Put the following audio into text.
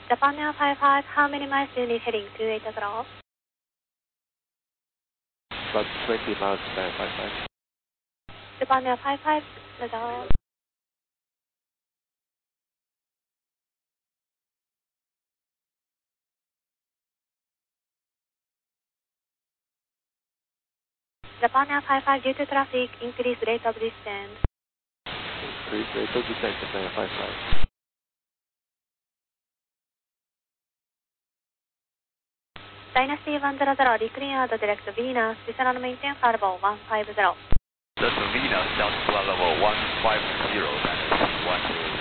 Japan Air 55, how many miles do you need heading to 80? About 20 miles to 955. Japan Air 55, Roger. Japan Air 55, due to traffic, increase rate of descent. Increase rate of descent to 955. Dynasty 100, reclear the direct Venus, descend maintain flight level 150. Delta Venus, down to flight level 150, Dynasty 100.